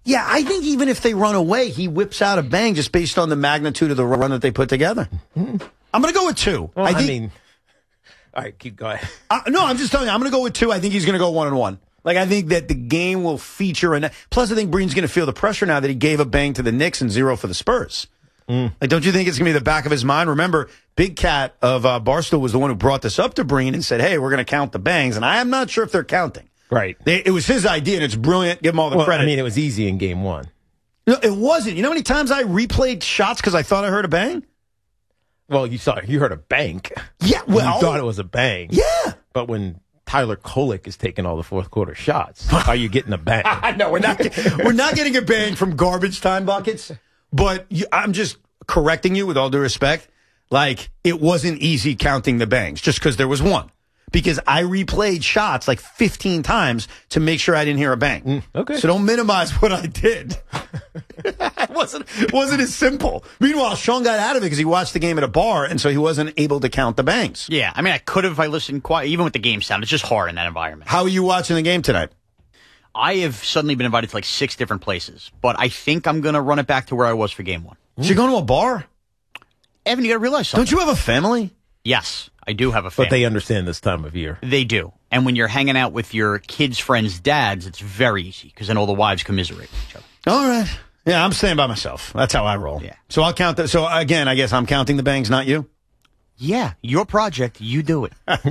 Yeah, I think even if they run away, he whips out a bang just based on the magnitude of the run that they put together. I'm going to go with two. Well, I, I think, mean, all right, keep going. Uh, no, I'm just telling you, I'm going to go with two. I think he's going to go one and one. Like, I think that the game will feature, and plus I think Breen's going to feel the pressure now that he gave a bang to the Knicks and zero for the Spurs. Mm. Like, don't you think it's going to be the back of his mind? Remember, Big Cat of uh, Barstool was the one who brought this up to Breen and said, hey, we're going to count the bangs, and I am not sure if they're counting. Right. They, it was his idea, and it's brilliant. Give him all the well, credit. I mean, it was easy in game one. No, it wasn't. You know how many times I replayed shots because I thought I heard a bang? Well, you saw you heard a bank. Yeah, well, you thought it was a bang. Yeah, but when Tyler Kolek is taking all the fourth quarter shots, are you getting a bang? No, we're not. We're not getting a bang from garbage time buckets. But you, I'm just correcting you with all due respect. Like, it wasn't easy counting the bangs just because there was one. Because I replayed shots like fifteen times to make sure I didn't hear a bang. Mm, okay. So don't minimize what I did. it wasn't it wasn't as simple. Meanwhile, Sean got out of it because he watched the game at a bar, and so he wasn't able to count the bangs. Yeah, I mean, I could have if I listened quiet, even with the game sound. It's just hard in that environment. How are you watching the game tonight? I have suddenly been invited to like six different places, but I think I'm going to run it back to where I was for game one. So you're going to a bar? Evan, you got to realize something. Don't you have a family? Yes, I do have a family. But they understand this time of year. They do. And when you're hanging out with your kids' friends' dads, it's very easy because then all the wives commiserate with each other. All right. Yeah, I'm staying by myself. That's how I roll. Yeah. So I'll count that. So again, I guess I'm counting the bangs, not you? Yeah, your project, you do it.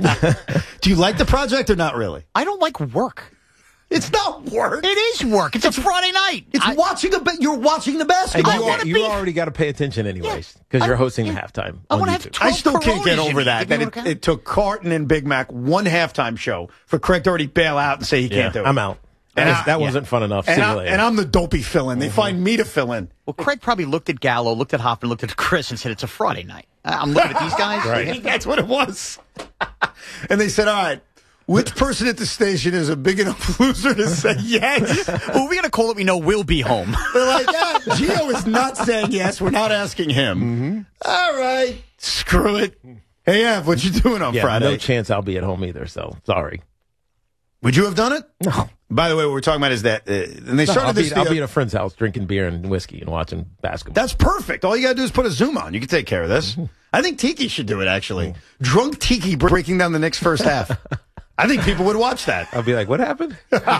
Do you like the project or not really? I don't like work. It's not work. It is work. It's, it's a Friday night. It's I, watching a ba- You're watching the basketball. You, are, you be, already got to pay attention anyways because yeah, you're hosting yeah. halftime. I want to have I still can't get over that. That it, it took Carton and Big Mac one halftime show for Craig to already bail out and say he yeah, can't do it. I'm out. And that, I, that wasn't yeah. fun enough. And, I, and I'm the dopey fill-in. They mm-hmm. find me to fill in. Well, Craig probably looked at Gallo, looked at Hoffman, looked at Chris, and said, it's a Friday night. I'm looking at these guys. Right. That's what it was. And they said, all right, which person at the station is a big enough loser to say yes? Well, we're going to call it we know we'll be home. They're like, yeah, Gio is not saying yes. We're not asking him. Mm-hmm. All right. Screw it. Hey, Ev, what you doing on yeah, Friday? No chance I'll be at home either, so sorry. Would you have done it? No. By the way, what we're talking about is that, uh, and they no, started I'll this. Be, I'll be at a friend's house drinking beer and whiskey and watching basketball. That's perfect. All you got to do is put a Zoom on. You can take care of this. Mm-hmm. I think Tiki should do it, actually. Mm-hmm. Drunk Tiki breaking down the Knicks first half. I think people would watch that. I'll be like, what happened?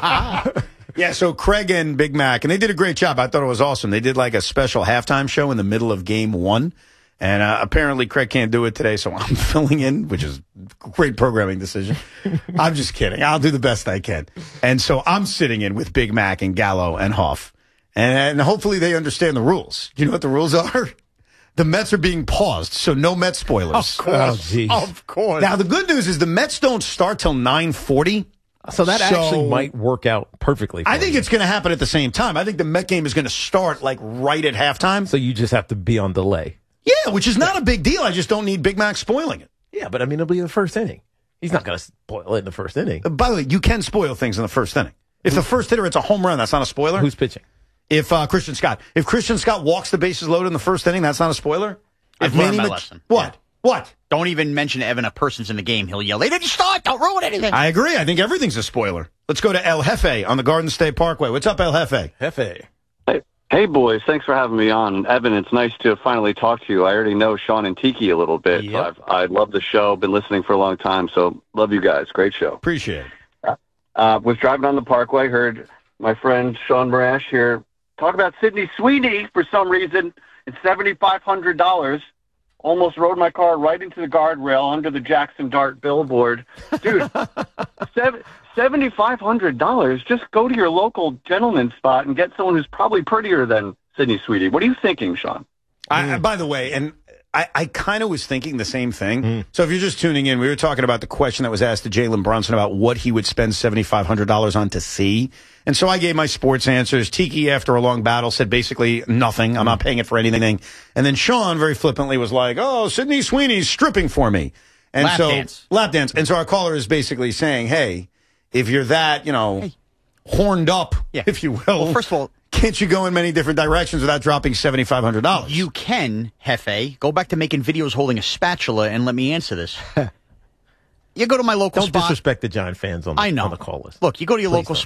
Yeah, so Craig and Big Mac, and they did a great job. I thought it was awesome. They did like a special halftime show in the middle of game one. And uh, apparently Craig can't do it today, so I'm filling in, which is a great programming decision. I'm just kidding. I'll do the best I can. And so I'm sitting in with Big Mac and Gallo and Hoff. And hopefully they understand the rules. Do you know what the rules are? The Mets are being paused, so no Mets spoilers. Of course. Oh, of course. Now, the good news is the Mets don't start till nine forty. So that so, actually might work out perfectly for I think you. it's going to happen at the same time. I think the Met game is going to start like right at halftime. So you just have to be on delay. Yeah, which is not a big deal. I just don't need Big Mac spoiling it. Yeah, but I mean, it'll be the first inning. He's not going to spoil it in the first inning. Uh, by the way, you can spoil things in the first inning. If the first hitter, it's a home run, that's not a spoiler. Who's pitching? If uh, Christian Scott. If Christian Scott walks the bases loaded in the first inning, that's not a spoiler. I've if learned my Mc- lesson. What? Yeah. What? Don't even mention Evan, a person's in the game. He'll yell, they didn't start. Don't ruin anything. I agree. I think everything's a spoiler. Let's go to El Jefe on the Garden State Parkway. What's up, El Jefe? Jefe. Hey, hey, boys. Thanks for having me on. Evan, it's nice to finally talk to you. I already know Sean and Tiki a little bit. Yep. So I've, I love the show. Been listening for a long time, so love you guys. Great show. Appreciate it. Uh, was driving on the Parkway, heard my friend Sean Marash here talk about Sidney Sweeney for some reason. It's seven thousand five hundred dollars. Almost rode my car right into the guardrail under the Jackson Dart billboard. Dude, seven, seven thousand five hundred dollars. Just go to your local gentleman's spot and get someone who's probably prettier than Sidney Sweeney. What are you thinking, Sean? I, by the way, and I, I kind of was thinking the same thing. Mm. So if you're just tuning in, we were talking about the question that was asked to Jalen Brunson about what he would spend seven thousand five hundred dollars on to see. And so I gave my sports answers. Tiki, after a long battle, said basically nothing. I'm not paying it for anything. And then Sean very flippantly was like, oh, Sidney Sweeney's stripping for me. And lap so dance. lap dance. And so our caller is basically saying, hey, if you're that, you know, hey. horned up, yeah. if you will. Well, first of all, can't you go in many different directions without dropping seven thousand five hundred dollars? You can, Jefe. Go back to making videos holding a spatula and let me answer this. You go to my local Don't spot. Don't disrespect the Giant fans on the, I know. on the call list. Look, you go to your Please local don't. spot,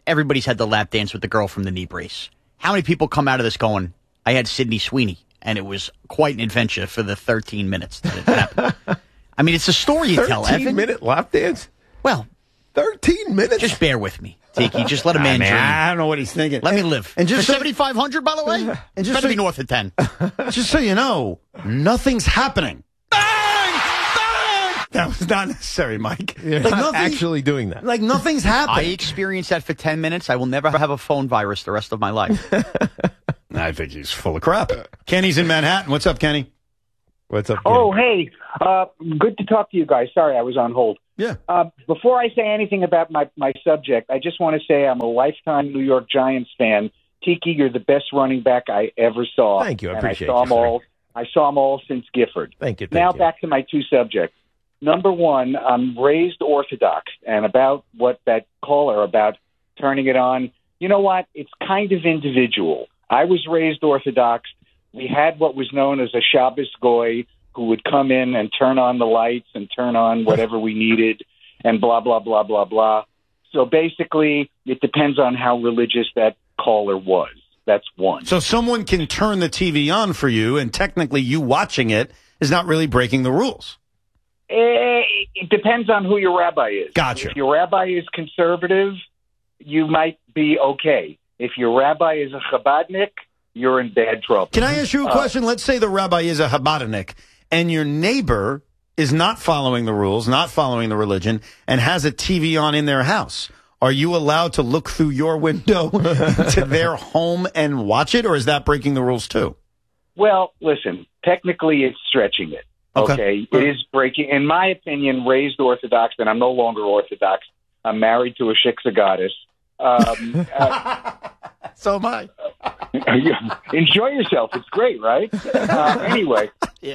everybody's had the lap dance with the girl from the knee brace. How many people come out of this going, I had Sydney Sweeney, and it was quite an adventure for the thirteen minutes that it happened. I mean, it's a story you tell, Evan. thirteen-minute lap dance? Well, thirteen minutes? Just bear with me, Tiki. Just let a man I mean, dream. I don't know what he's thinking. Let me live. And just for so- seventy-five hundred, by the way, And it's just better so- be north of ten. Just so you know, nothing's happening. That was not necessary, Mike. You're like not nothing, actually doing that. Like nothing's I happening. experienced that for ten minutes. I will never have a phone virus the rest of my life. I think he's full of crap. Kenny's in Manhattan. What's up, Kenny? What's up, Kenny? Oh, hey. Uh, good to talk to you guys. Sorry, I was on hold. Yeah. Uh, before I say anything about my, my subject, I just want to say I'm a lifetime New York Giants fan. Tiki, you're the best running back I ever saw. Thank you. I and appreciate I saw you, them all. I saw them all since Gifford. Thank you. Thank now you. back to my two subjects. Number one, I'm raised Orthodox, and about what that caller about turning it on, you know what? It's kind of individual. I was raised Orthodox. We had what was known as a Shabbos Goy who would come in and turn on the lights and turn on whatever we needed and blah, blah, blah, blah, blah. So basically, it depends on how religious that caller was. That's one. So someone can turn the T V on for you, and technically you watching it is not really breaking the rules. It depends on who your rabbi is. Gotcha. If your rabbi is conservative, you might be okay. If your rabbi is a Chabadnik, you're in bad trouble. Can I ask you a Uh, question? Let's say the rabbi is a Chabadnik, and your neighbor is not following the rules, not following the religion, and has a T V on in their house. Are you allowed to look through your window to their home and watch it, or is that breaking the rules too? Well, listen, technically it's stretching it. Okay. Okay. It is breaking, in my opinion, raised Orthodox, and I'm no longer Orthodox. I'm married to a Shiksa goddess. Um, uh, so am I. Enjoy yourself. It's great, right? Uh, anyway. Yeah.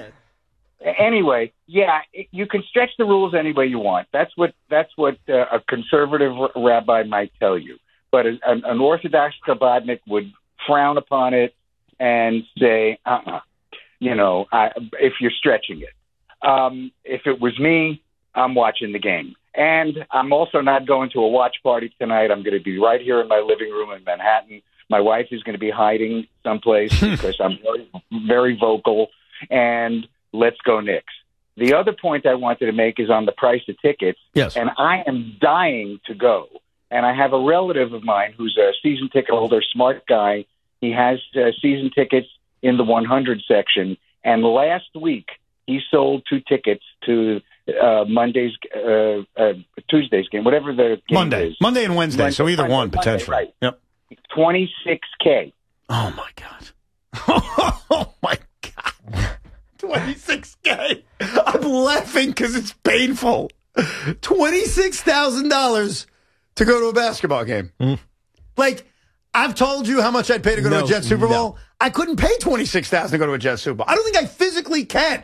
Anyway, yeah, it, you can stretch the rules any way you want. That's what that's what uh, a conservative r- rabbi might tell you. But a, an, an Orthodox Chabadnik would frown upon it and say, uh-uh. You know, I, if you're stretching it. Um, if it was me, I'm watching the game. And I'm also not going to a watch party tonight. I'm going to be right here in my living room in Manhattan. My wife is going to be hiding someplace because I'm very, very vocal. And let's go Knicks. The other point I wanted to make is on the price of tickets. Yes. And I am dying to go. And I have a relative of mine who's a season ticket holder, smart guy. He has uh, season tickets in the one hundred section, and last week he sold two tickets to uh, Monday's, uh, uh, Tuesday's game, whatever the game Monday, is. Monday and Wednesday, Monday, so either Monday, one Monday, potentially. right. Yep. twenty-six K. Oh my god. Oh my god. twenty-six K. I'm laughing because it's painful. twenty-six thousand dollars to go to a basketball game. Mm. Like, I've told you how much I'd pay to go No, to a Jets Super Bowl. no. I couldn't pay twenty-six thousand dollars to go to a Jets Super Bowl. I don't think I physically can.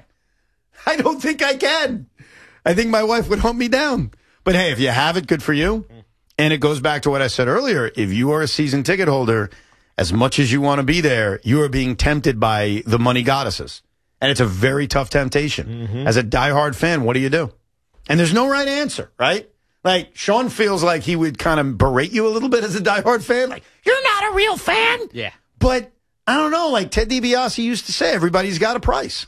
I don't think I can. I think my wife would hunt me down. But hey, if you have it, good for you. And it goes back to what I said earlier. If you are a season ticket holder, as much as you want to be there, you are being tempted by the money goddesses. And it's a very tough temptation. Mm-hmm. As a diehard fan, what do you do? And there's no right answer, right? Like, Sean feels like he would kind of berate you a little bit as a diehard fan. Like, you're not a real fan. Yeah. But I don't know. Like Ted DiBiase used to say, everybody's got a price.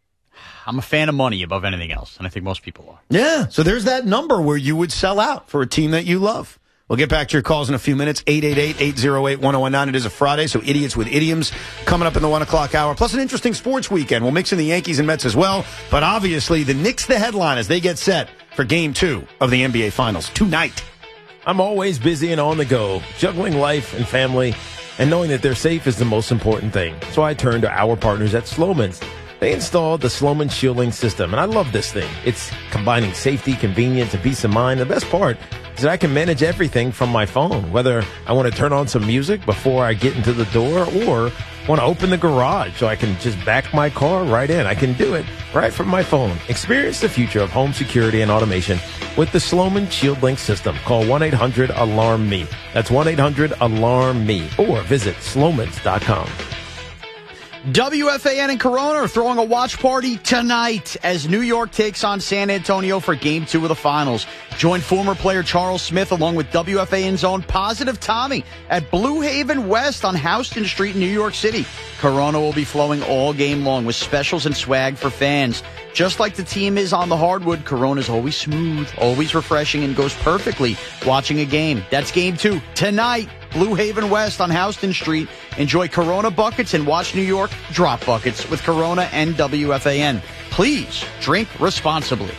I'm a fan of money above anything else, and I think most people are. Yeah. So there's that number where you would sell out for a team that you love. We'll get back to your calls in a few minutes. eight eight eight, eight oh eight, one oh one nine. It is a Friday, so Idiots with Idioms coming up in the one o'clock hour. Plus an interesting sports weekend. We'll mix in the Yankees and Mets as well. But obviously, the Knicks, the headline as they get set for game two of the N B A Finals tonight. I'm always busy and on the go, juggling life and family, and knowing that they're safe is the most important thing. So I turn to our partners at Slomin's. They installed the Slomin Shielding System, and I love this thing. It's combining safety, convenience, and peace of mind. The best part is that I can manage everything from my phone, whether I want to turn on some music before I get into the door or want to open the garage so I can just back my car right in. I can do it right from my phone. Experience the future of home security and automation with the Slomin ShieldLink system. Call one eight hundred alarm me. That's one eight hundred alarm me or visit slomins dot com. W F A N and Corona are throwing a watch party tonight as New York takes on San Antonio for Game two of the Finals. Join former player Charles Smith along with W F A N's own Positive Tommy at Blue Haven West on Houston Street in New York City. Corona will be flowing all game long with specials and swag for fans. Just like the team is on the hardwood, Corona's always smooth, always refreshing, and goes perfectly watching a game. That's Game two tonight. Blue Haven West on Houston Street. Enjoy Corona buckets and watch New York drop buckets with Corona and W F A N. Please drink responsibly.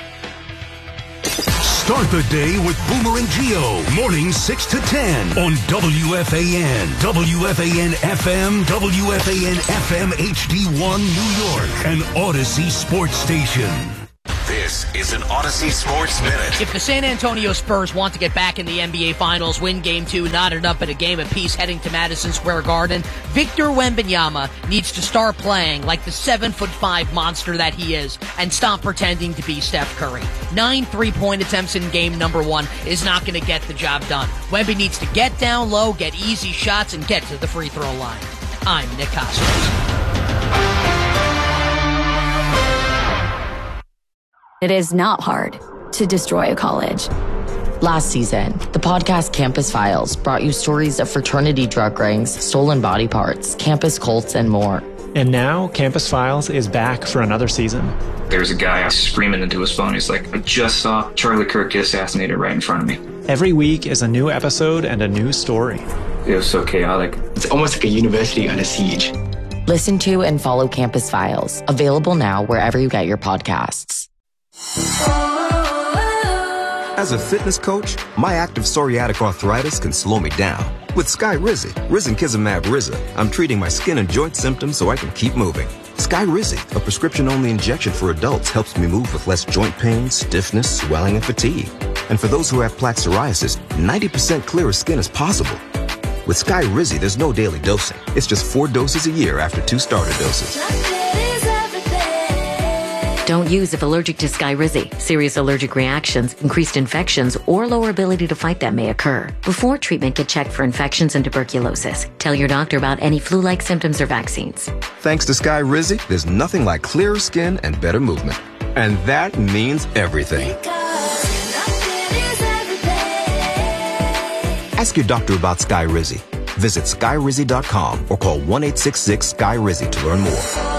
Start the day with Boomer and Gio. Mornings six to ten on W F A N. W F A N F M, W F A N F M H D one New York, an Odyssey sports station. This is an Odyssey Sports Minute. If the San Antonio Spurs want to get back in the N B A Finals, win Game two, knot it up at a game apiece heading to Madison Square Garden, Victor Wembanyama needs to start playing like the seven foot five monster that he is and stop pretending to be Steph Curry. Nine three-point attempts in game number one is not going to get the job done. Wemby needs to get down low, get easy shots, and get to the free throw line. I'm Nick Kostos. It is not hard to destroy a college. Last season, the podcast Campus Files brought you stories of fraternity drug rings, stolen body parts, campus cults, and more. And now, Campus Files is back for another season. There's a guy screaming into his phone. He's like, I just saw Charlie Kirk get assassinated right in front of me. Every week is a new episode and a new story. It was so chaotic. It's almost like a university under siege. Listen to and follow Campus Files, available now wherever you get your podcasts. As a fitness coach, my active psoriatic arthritis can slow me down. With Skyrizi, Risankizumab Riza, I'm treating my skin and joint symptoms so I can keep moving. Skyrizi, a prescription-only injection for adults, helps me move with less joint pain, stiffness, swelling, and fatigue. And for those who have plaque psoriasis, ninety percent clearer skin is possible. With Skyrizi, there's no daily dosing. It's just four doses a year after two starter doses. Don't use if allergic to Skyrizi. Serious allergic reactions, increased infections, or lower ability to fight them may occur. Before treatment, get checked for infections and tuberculosis. Tell your doctor about any flu-like symptoms or vaccines. Thanks to Skyrizi, there's nothing like clearer skin and better movement. And that means everything. Ask your doctor about Skyrizi. Visit Skyrizi dot com or call one eight six six Sky Rizi to learn more.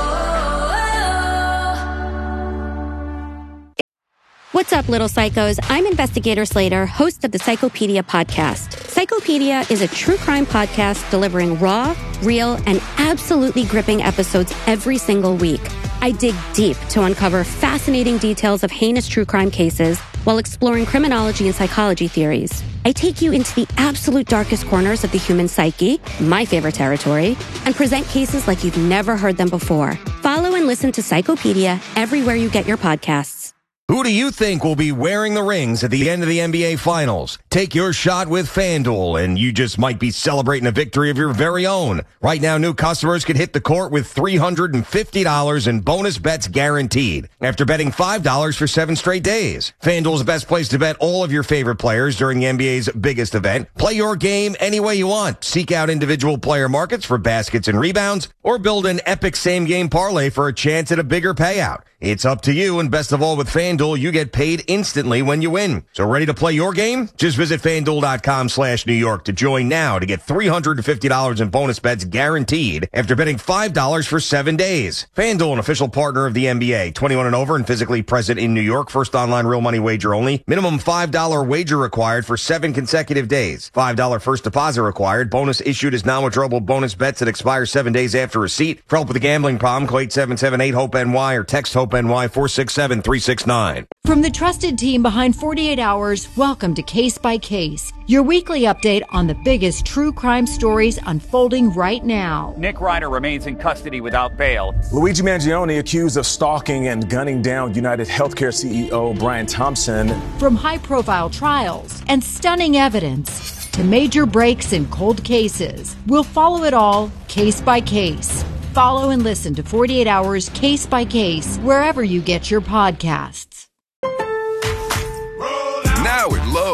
What's up, little psychos? I'm Investigator Slater, host of the Psychopedia podcast. Psychopedia is a true crime podcast delivering raw, real, and absolutely gripping episodes every single week. I dig deep to uncover fascinating details of heinous true crime cases while exploring criminology and psychology theories. I take you into the absolute darkest corners of the human psyche, my favorite territory, and present cases like you've never heard them before. Follow and listen to Psychopedia everywhere you get your podcasts. Who do you think will be wearing the rings at the end of the N B A Finals? Take your shot with FanDuel, and you just might be celebrating a victory of your very own. Right now, new customers can hit the court with three hundred fifty dollars in bonus bets guaranteed after betting five dollars for seven straight days. FanDuel is the best place to bet all of your favorite players during the N B A's biggest event. Play your game any way you want. Seek out individual player markets for baskets and rebounds, or build an epic same-game parlay for a chance at a bigger payout. It's up to you, and best of all, with FanDuel, you get paid instantly when you win. So ready to play your game? Just visit FanDuel.com slash New York to join now to get three hundred fifty dollars in bonus bets guaranteed after betting five dollars for seven days. FanDuel, an official partner of the N B A. twenty-one and over and physically present in New York. First online real money wager only. Minimum five dollars wager required for seven consecutive days. five dollars first deposit required. Bonus issued as non-withdrawable bonus bets that expire seven days after receipt. For help with a gambling problem, call eight seven seven eight hope N Y or text HOPE N Y four six seven three six nine. From the trusted team behind forty-eight hours, welcome to Case by Case, your weekly update on the biggest true crime stories unfolding right now. Nick Ryder remains in custody without bail. Luigi Mangione accused of stalking and gunning down United Healthcare C E O Brian Thompson. From high-profile trials and stunning evidence to major breaks in cold cases, we'll follow it all case by case. Follow and listen to forty-eight hours Case by Case wherever you get your podcasts. Now at Lowe's,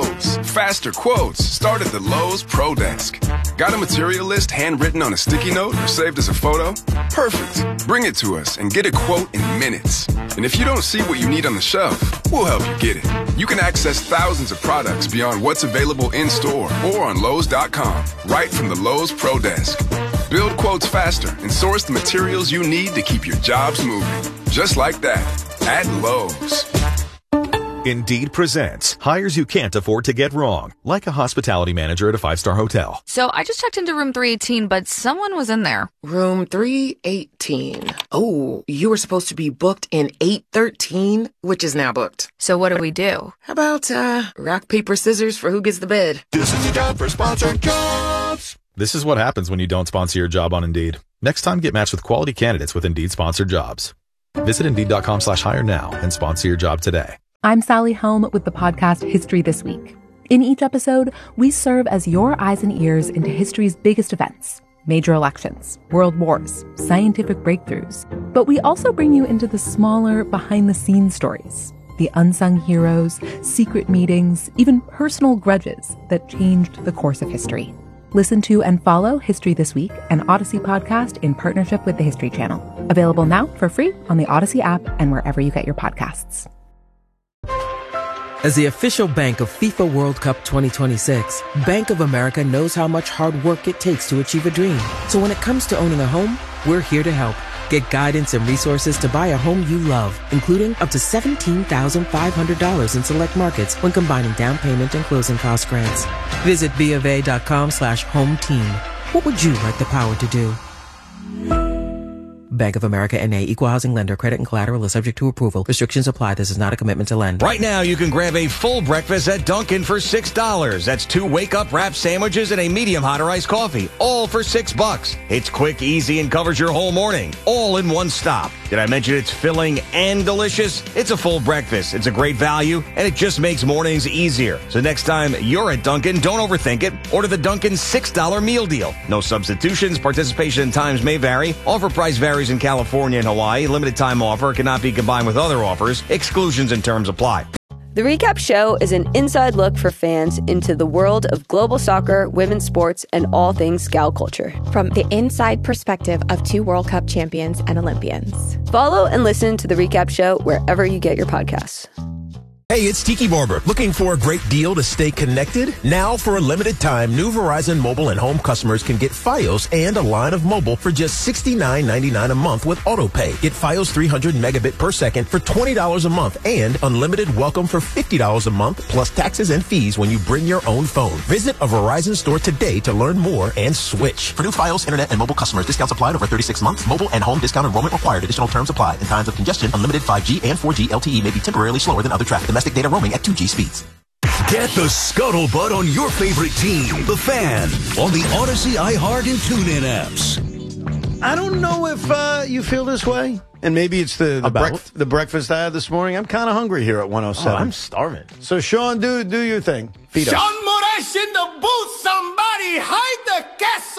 faster quotes start at the Lowe's Pro Desk. Got a material list handwritten on a sticky note or saved as a photo? Perfect. Bring it to us and get a quote in minutes. And if you don't see what you need on the shelf, we'll help you get it. You can access thousands of products beyond what's available in store or on Lowe's dot com, right from the Lowe's Pro Desk. Build quotes faster and source the materials you need to keep your jobs moving. Just like that, at Lowe's. Indeed presents hires you can't afford to get wrong, like a hospitality manager at a five-star hotel. So I just checked into room three eighteen, but someone was in there. Room three eighteen. Oh, you were supposed to be booked in eight thirteen, which is now booked. So what do we do? How about, uh, rock, paper, scissors for who gets the bid? This is the job for sponsored jobs. This is what happens when you don't sponsor your job on Indeed. Next time, get matched with quality candidates with Indeed sponsored jobs. Visit Indeed.com slash hire now and sponsor your job today. I'm Sally Helm with the podcast History This Week. In each episode, we serve as your eyes and ears into history's biggest events, major elections, world wars, scientific breakthroughs. But we also bring you into the smaller, behind-the-scenes stories, the unsung heroes, secret meetings, even personal grudges that changed the course of history. Listen to and follow History This Week, an Odyssey podcast in partnership with the History Channel. Available now for free on the Odyssey app and wherever you get your podcasts. As the official bank of FIFA World Cup twenty twenty-six, Bank of America knows how much hard work it takes to achieve a dream. So when it comes to owning a home, we're here to help. Get guidance and resources to buy a home you love, including up to seventeen thousand five hundred dollars in select markets when combining down payment and closing cost grants. Visit BofA.com slash home team. What would you like the power to do? Bank of America N A, Equal Housing Lender. Credit and collateral is subject to approval. Restrictions apply. This is not a commitment to lend. Right now, you can grab a full breakfast at Dunkin' for six dollars. That's two wake-up wrap sandwiches and a medium hot or iced coffee, all for six bucks. It's quick, easy, and covers your whole morning, all in one stop. Did I mention it's filling and delicious? It's a full breakfast. It's a great value, and it just makes mornings easier. So next time you're at Dunkin', don't overthink it. Order the Dunkin' six dollar meal deal. No substitutions. Participation in times may vary. Offer price varies in California and Hawaii. Limited time offer cannot be combined with other offers. Exclusions and terms apply. The Recap Show is an inside look for fans into the world of global soccer, women's sports, and all things Scout culture. From the inside perspective of two World Cup champions and Olympians. Follow and listen to The Recap Show wherever you get your podcasts. Hey, it's Tiki Barber. Looking for a great deal to stay connected? Now, for a limited time, new Verizon mobile and home customers can get Fios and a line of mobile for just sixty-nine ninety-nine a month with AutoPay. Get Fios three hundred megabit per second for twenty dollars a month and unlimited welcome for fifty dollars a month plus taxes and fees when you bring your own phone. Visit a Verizon store today to learn more and switch. For new Fios, internet, and mobile customers, discounts applied over thirty-six months. Mobile and home discount enrollment required. Additional terms apply. In times of congestion, unlimited five G and four G L T E may be temporarily slower than other traffic. Domestic data roaming at two G speeds. Get the scuttlebutt on your favorite team, the Fan, on the Odyssey, iHeart, and TuneIn apps. I don't know if uh, you feel this way, and maybe it's the the, brec- the breakfast I had this morning. I'm kind of hungry here at one oh seven. Oh, I'm starving. So, Sean, do do your thing. Feed us. Sean Moraes in the booth. Somebody hide the queso.